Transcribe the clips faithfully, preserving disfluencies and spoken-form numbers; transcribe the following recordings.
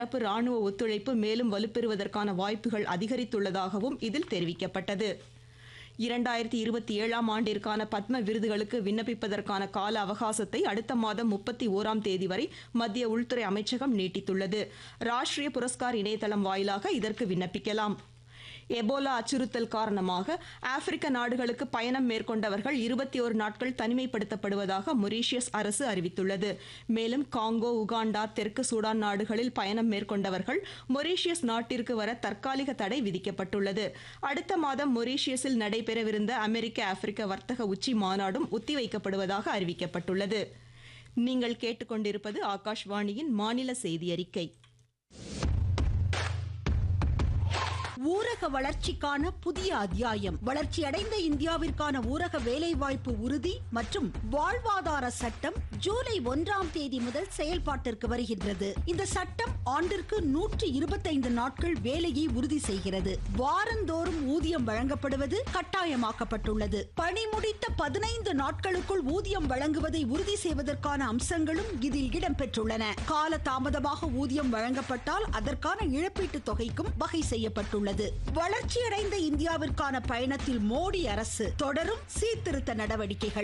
தரப்பு ராணுவ ஒத்துழைப்பு மேலும் வலுப்பெறுவதற்கான வாய்ப்புகள் அதிகரித்துள்ளதாகவும் இதில் தெரிவிக்கப்பட்டது. இரண்டாயிரத்தி இருபத்தி ஏழாம் ஆண்டிற்கான பத்ம விருதுகளுக்கு விண்ணப்பிப்பதற்கான கால அவகாசத்தை அடுத்த மாதம் முப்பத்தி ஓராம் தேதி வரை மத்திய உள்துறை அமைச்சகம் நீட்டித்துள்ளது. ராஷ்டிரிய புரஸ்கார் இணையதளம் வாயிலாக இதற்கு விண்ணப்பிக்கலாம். எபோலா அச்சுறுத்தல் காரணமாக ஆப்பிரிக்க நாடுகளுக்கு பயணம் மேற்கொண்டவர்கள் இருபத்தி ஒரு நாட்கள் தனிமைப்படுத்தப்படுவதாக மொரீஷியஸ் அரசு அறிவித்துள்ளது. மேலும் காங்கோ, உகாண்டா, தெற்கு சூடான் நாடுகளில் பயணம் மேற்கொண்டவர்கள் மொரீஷியஸ் நாட்டிற்கு வர தற்காலிக தடை விதிக்கப்பட்டுள்ளது. அடுத்த மாதம் மொரீஷியஸில் நடைபெறவிருந்த அமெரிக்க ஆப்பிரிக்க வர்த்தக உச்சி மாநாடும் ஒத்திவைக்கப்படுவதாக அறிவிக்கப்பட்டுள்ளது. நீங்கள் கேட்டுக்கொண்டிருப்பது ஆகாஷ்வாணியின் மாநில செய்தி அறிக்கை. ஊரக வளர்ச்சிக்கான புதிய அத்தியாயம். வளர்ச்சியடைந்த இந்தியாவிற்கான ஊரக வேலைவாய்ப்பு உறுதி மற்றும் வாழ்வாதார சட்டம் ஜூலை ஒன்றாம் தேதி முதல் செயல்பாட்டிற்கு வருகின்றது. இந்த சட்டம் ஆண்டிற்கு நூற்றி இருபத்தைந்து நாட்கள் வேலையை உறுதி செய்கிறது. வாரந்தோறும் ஊதியம் வழங்கப்படுவது கட்டாயமாக்கப்பட்டுள்ளது. பணி முடித்த பதினைந்து நாட்களுக்குள் ஊதியம் வழங்குவதை உறுதி செய்வதற்கான அம்சங்களும் இதில் இடம்பெற்றுள்ளன. கால தாமதமாக ஊதியம் வழங்கப்பட்டால் அதற்கான இழப்பீட்டுத் தொகைக்கும் வகை செய்யப்பட்டுள்ளது. வளர்ச்சியடைந்த இந்தியாவிற்கான பயணத்தில் மோடி அரசு தொடரும் சீர்திருத்த நடவடிக்கைகள்.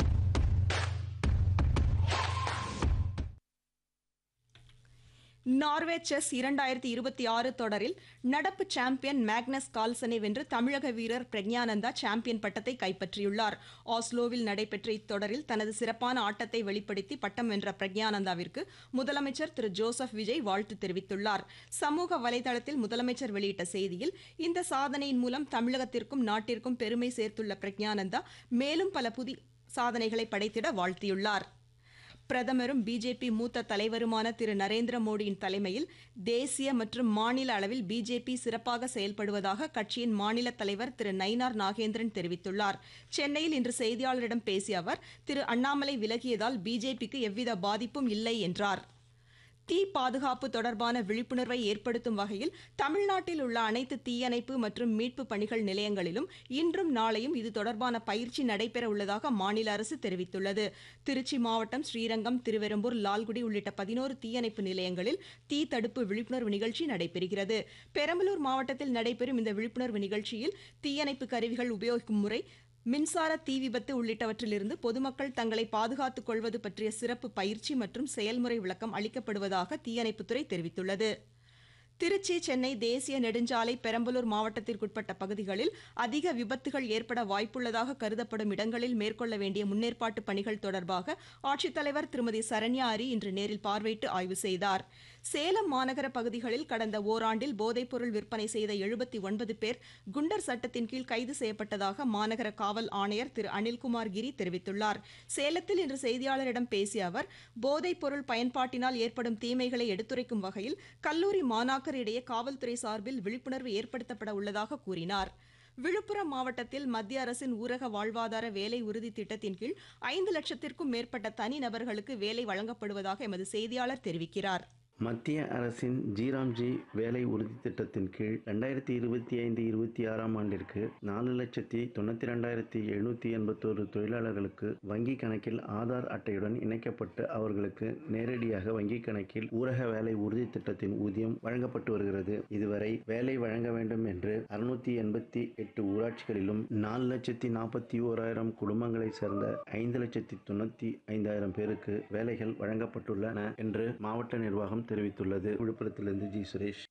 நார்வே செஸ் இரண்டாயிரத்தி இருபத்தி ஆறு தொடரில் நடப்பு சாம்பியன் மேக்னஸ் கால்சனை வென்று தமிழக வீரர் பிரக்ஞானந்தா சாம்பியன் பட்டத்தை கைப்பற்றியுள்ளார். ஆஸ்லோவில் நடைபெற்ற இத்தொடரில் தனது சிறப்பான ஆட்டத்தை வெளிப்படுத்தி பட்டம் வென்ற பிரக்ஞானந்தாவிற்கு முதலமைச்சர் திரு ஜோசப் விஜய் வாழ்த்து தெரிவித்துள்ளார். சமூக வலைதளத்தில் முதலமைச்சர் வெளியிட்ட செய்தியில், இந்த சாதனையின் மூலம் தமிழகத்திற்கும் நாட்டிற்கும் பெருமை சேர்த்துள்ள பிரக்ஞானந்தா மேலும் பல புதிய சாதனைகளை படைத்திட வாழ்த்தியுள்ளார். பிரதமரும் பிஜேபி மூத்த தலைவருமான திரு நரேந்திர மோடியின் தலைமையில் தேசிய மற்றும் மாநில அளவில் பிஜேபி சிறப்பாக செயல்படுவதாக கட்சியின் மாநில தலைவர் திரு நயினார் நாகேந்திரன் தெரிவித்துள்ளார். சென்னையில் இன்று செய்தியாளரிடம் பேசிய அவர், திரு அண்ணாமலை விலகியதால் பிஜேபிக்கு எவ்வித பாதிப்பும் இல்லை என்றார். தீ பாதுகாப்பு தொடர்பான விழிப்புணர்வை ஏற்படுத்தும் வகையில் தமிழ்நாட்டில் உள்ள அனைத்து தீயணைப்பு மற்றும் மீட்பு பணிகள் நிலையங்களிலும் இன்றும் நாளையும் இது தொடர்பான பயிற்சி நடைபெற உள்ளதாக மாநில அரசு தெரிவித்துள்ளது. திருச்சி மாவட்டம் ஸ்ரீரங்கம், திருவெரும்பூர், லால்குடி உள்ளிட்ட பதினோரு தீயணைப்பு நிலையங்களில் தீ தடுப்பு விழிப்புணர்வு நிகழ்ச்சி நடைபெறுகிறது. பெரம்பலூர் மாவட்டத்தில் நடைபெறும் இந்த விழிப்புணர்வு நிகழ்ச்சியில் தீயணைப்பு கருவிகள் உபயோகிக்கும் முறை, மின்சார தீ விபத்து உள்ளிட்டவற்றிலிருந்து பொதுமக்கள் தங்களை பாதுகாத்துக் கொள்வது பற்றிய சிறப்பு பயிற்சி மற்றும் செயல்முறை விளக்கம் அளிக்கப்படுவதாக தீயணைப்புத்துறை தெரிவித்துள்ளது. திருச்சி, சென்னை தேசிய நெடுஞ்சாலை பெரம்பலூர் மாவட்டத்திற்குட்பட்ட பகுதிகளில் அதிக விபத்துகள் ஏற்பட வாய்ப்புள்ளதாக கருதப்படும் இடங்களில் மேற்கொள்ள வேண்டிய முன்னேற்பாட்டு பணிகள் தொடர்பாக ஆட்சித்தலைவர் திருமதி சரண்யா அரி இன்று நேரில் பார்வையிட்டு ஆய்வு செய்தார். சேலம் மாநகர பகுதிகளில் கடந்த ஓராண்டில் போதைப்பொருள் விற்பனை செய்த எழுபத்தி ஒன்பது பேர் குண்டர் சட்டத்தின் கீழ் கைது செய்யப்பட்டதாக மாநகர காவல் ஆணையர் திரு அனில்குமார் கிரி தெரிவித்துள்ளார். சேலத்தில் இன்று செய்தியாளரிடம் பேசிய அவர், போதைப்பொருள் பயன்பாட்டினால் ஏற்படும் தீமைகளை எடுத்துரைக்கும் வகையில் கல்லூரி மாணாக்கர் இடையே காவல்துறை சார்பில் விழிப்புணர்வு ஏற்படுத்தப்பட உள்ளதாக கூறினார். விழுப்புரம் மாவட்டத்தில் மத்திய அரசின் ஊரக வாழ்வாதார வேலை உறுதி திட்டத்தின் கீழ் ஐந்து லட்சத்திற்கும் மேற்பட்ட தனிநபர்களுக்கு வேலை வழங்கப்படுவதாக எமது செய்தியாளர் தெரிவிக்கிறார். மத்திய அரசின் ஜீராம்ஜி வேலை உறுதி திட்டத்தின் கீழ் ரெண்டாயிரத்தி இருபத்தி ஐந்து இருபத்தி ஆறாம் ஆண்டிற்கு நாலு லட்சத்தி தொண்ணூற்றி ரெண்டாயிரத்தி எழுநூற்றி எண்பத்தோரு தொழிலாளர்களுக்கு வங்கி கணக்கில் ஆதார் அட்டையுடன் இணைக்கப்பட்டு அவர்களுக்கு நேரடியாக வங்கி கணக்கில் ஊரக வேலை உறுதி திட்டத்தின் ஊதியம் வழங்கப்பட்டு வருகிறது. இதுவரை வேலை வழங்க வேண்டும் என்று அறுநூத்தி எண்பத்தி எட்டு ஊராட்சிகளிலும் நாலு லட்சத்தி நாற்பத்தி ஓராயிரம் குடும்பங்களை சேர்ந்த ஐந்து லட்சத்தி தொண்ணூத்தி ஐந்தாயிரம் பேருக்கு வேலைகள் வழங்கப்பட்டுள்ளன என்று மாவட்ட நிர்வாகம் தெரிவித்துள்ளது. விழுப்புரத்திலிருந்து ஜி சுரேஷ்.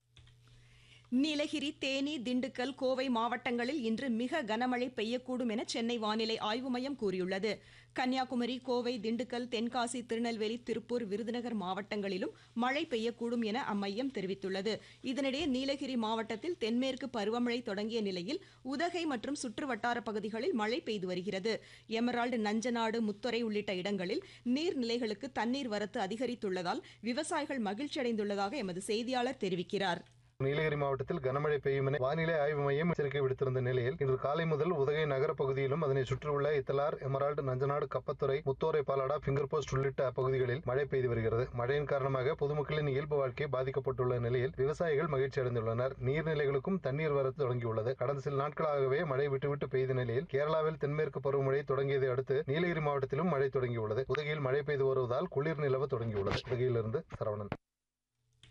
நீலகிரி, தேனி, திண்டுக்கல், கோவை மாவட்டங்களில் இன்று மிக கனமழை பெய்யக்கூடும் என சென்னை வானிலை ஆய்வு மையம் கூறியுள்ளது. கன்னியாகுமரி, கோவை, திண்டுக்கல், தென்காசி, திருநெல்வேலி, திருப்பூர், விருதுநகர் மாவட்டங்களிலும் மழை பெய்யக்கூடும் என அம்மையம் தெரிவித்துள்ளது. இதனிடையே நீலகிரி மாவட்டத்தில் தென்மேற்கு பருவமழை தொடங்கிய நிலையில் உதகை மற்றும் சுற்றுவட்டார பகுதிகளில் மழை பெய்து வருகிறது. எமரால்டு, நஞ்சநாடு, முத்துறை உள்ளிட்ட இடங்களில் நீர்நிலைகளுக்கு தண்ணீர் வரத்து அதிகரித்துள்ளதால் விவசாயிகள் மகிழ்ச்சியடைந்துள்ளதாக எமது செய்தியாளர் தெரிவிக்கிறார். நீலகிரி மாவட்டத்தில் கனமழை பெய்யும் என வானிலை ஆய்வு மையம் எச்சரிக்கை விடுத்திருந்த நிலையில் இன்று காலை முதல் உதகை நகர பகுதியிலும் அதனை சுற்றியுள்ள Ithalar, Emerald, Nanjanadu, Kappathurai, Muthorai, Palada, finger post உள்ளிட்ட பகுதிகளில் மழை பெய்து வருகிறது. மழையின் காரணமாக பொதுமக்களின் இயல்பு வாழ்க்கை பாதிக்கப்பட்டுள்ள நிலையில் விவசாயிகள் மகிழ்ச்சி அடைந்துள்ளனர். நீர்நிலைகளுக்கும் தண்ணீர் வரத்து தொடங்கியுள்ளது. கடந்த சில நாட்களாகவே மழை விட்டுவிட்டு பெய்த நிலையில் கேரளாவில் தென்மேற்கு பருவமழை தொடங்கியதை அடுத்து நீலகிரி மாவட்டத்திலும் மழை தொடங்கியுள்ளது. உதகையில் மழை பெய்து வருவதால் குளிர் நிலவ தொடங்கியுள்ளது. உதகையிலிருந்து சரவணன்.